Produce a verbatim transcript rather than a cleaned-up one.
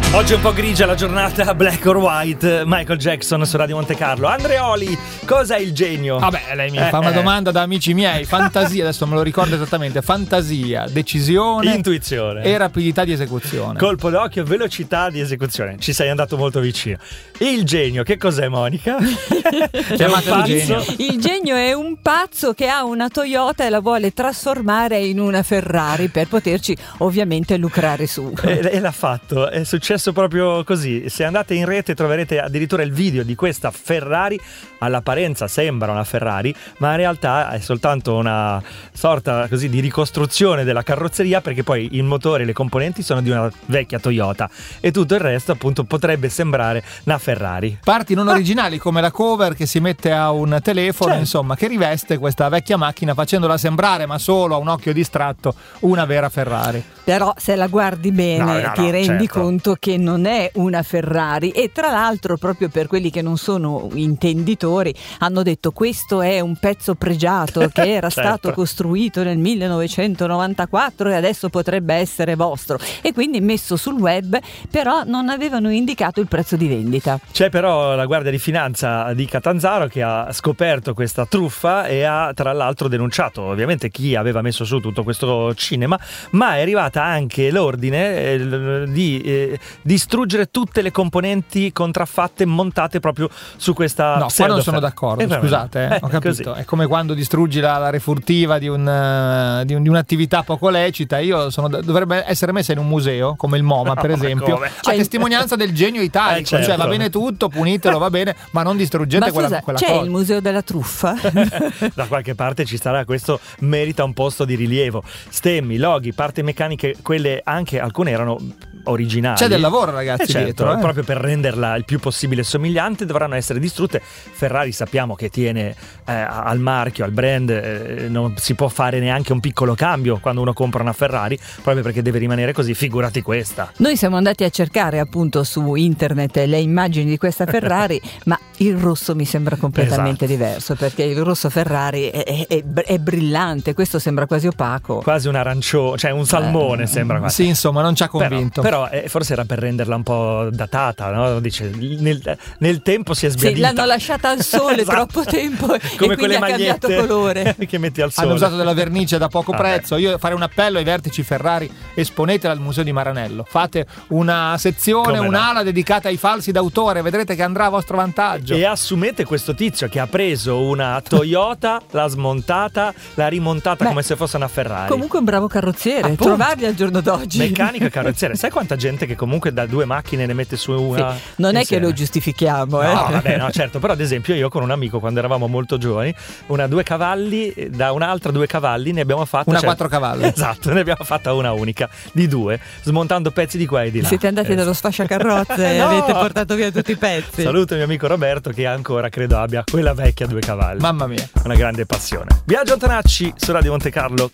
Oggi è un po' grigia la giornata, black or white. Michael Jackson su Radio Monte Carlo. Andreoli, cos'è il genio? Vabbè, lei mi Eh, fa una eh. domanda da amici miei. Fantasia, adesso me lo ricordo esattamente. Fantasia, decisione, Intuizione e rapidità di esecuzione. Colpo d'occhio, velocità di esecuzione. Ci sei andato molto vicino. Il genio, che cos'è, Monica? È un Chiamatelo pazzo? genio. Il genio è un pazzo che ha una Toyota e la vuole trasformare in una Ferrari per poterci ovviamente lucrare su. E, e l'ha fatto, è successo proprio così. Se andate in rete troverete addirittura il video di questa Ferrari. All'apparenza sembra una Ferrari, ma in realtà è soltanto una sorta così di ricostruzione della carrozzeria, perché poi il motore e le componenti sono di una vecchia Toyota e tutto il resto appunto potrebbe sembrare una Ferrari. Parti non originali come la cover che si mette a un telefono, Certo. insomma, che riveste questa vecchia macchina facendola sembrare, ma solo a un occhio distratto, una vera Ferrari. Però se la guardi bene No, no, ti no, rendi certo. conto che non è una Ferrari, e tra l'altro proprio per quelli che non sono intenditori hanno detto questo è un pezzo pregiato che era Certo. stato costruito nel millenovecentonovantaquattro e adesso potrebbe essere vostro, e quindi messo sul web, però non avevano indicato il prezzo di vendita. C'è però la Guardia di Finanza di Catanzaro che ha scoperto questa truffa e ha tra l'altro denunciato ovviamente chi aveva messo su tutto questo cinema, ma è arrivata anche l'ordine eh, di eh, distruggere tutte le componenti contraffatte montate proprio su questa No, qua non sono pseudo- d'accordo, Eh, vabbè. scusate, eh, Eh, ho capito. così. È come quando distruggi la, la refurtiva di, un, eh, di, un- di un'attività poco lecita. Io sono da- dovrebbe essere messa in un museo, come il MoMA, per No, ma esempio, come? a testimonianza del genio italico. Eh, certo. Cioè, va bene tutto, punitelo, va bene, ma non distruggete Ma quella, scusa, quella c'è cosa. il museo della truffa? Da qualche parte ci sarà, questo merita un posto di rilievo. Stemmi, loghi, parti meccaniche, quelle anche alcune erano originali. C'è del lavoro, ragazzi, Eh, certo, dietro, eh. proprio per renderla il più possibile somigliante dovranno essere distrutte. Ferrari sappiamo che tiene eh, al marchio, al brand, eh, non si può fare neanche un piccolo cambio quando uno compra una Ferrari, proprio perché deve rimanere così, figurati questa. Noi siamo andati a cercare appunto su internet le immagini di questa Ferrari, ma il rosso mi sembra completamente Esatto. diverso, perché il rosso Ferrari è, è- è br- è brillante, questo sembra quasi opaco. Quasi un arancione, cioè un salmone sembra quasi. Sì, insomma, non ci ha convinto. Però, però, eh, forse era per renderla un po' datata, no? Dice, nel, nel tempo si è Sì, sbiadita. l'hanno lasciata al sole Esatto. troppo tempo e Come quindi quelle ha cambiato magliette colore. che metti al sole. Hanno usato della vernice da poco Vabbè. prezzo. Io farei un appello ai vertici Ferrari: esponetela al museo di Maranello. Fate una sezione, Come no. un'ala dedicata ai falsi d'autore, vedrete che andrà a vostro vantaggio. E assumete questo tizio che ha preso una Toyota, l'ha smontata, l'ha rimontata Beh, come se fosse una Ferrari. Comunque un bravo carrozziere, Appunto. trovarli al giorno d'oggi. Meccanica e carrozziere. Sai quanta gente che comunque da due macchine ne mette su una? Sì, non è che insieme? lo giustifichiamo, eh. No, vabbè, no, certo, però ad esempio io con un amico quando eravamo molto giovani, una due cavalli, da un'altra due cavalli ne abbiamo fatta Una cioè- quattro cavalli. Esatto, ne abbiamo fatta una unica di due, smontando pezzi di qua e di là. Siete andati Eh, dallo sfasciacarrozze e No! avete portato via tutti i pezzi. Saluto il mio amico Roberto che ancora credo abbia quella vecchia due cavalli. Mamma mia. Una grande passione. Biagio Antonacci su Radio Monte Carlo.